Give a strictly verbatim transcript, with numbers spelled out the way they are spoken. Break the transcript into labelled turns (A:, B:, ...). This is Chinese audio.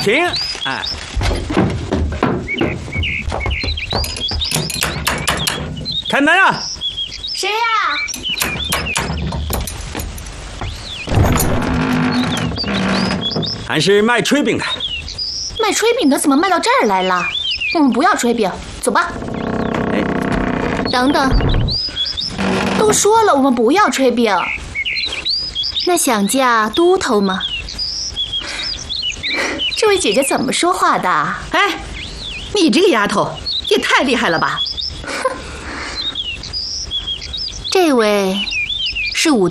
A: 请，哎。开门啊！
B: 谁呀？
A: 俺是卖炊饼的。
B: 卖炊饼的怎么卖到这儿来了？我们不要炊饼，走吧。
A: 哎，
B: 等等，都说了我们不要炊饼。
C: 那想嫁都头吗？
B: 这位姐姐怎么说话的？
D: 哎，你这个丫头也太厉害了吧！
C: 这位是武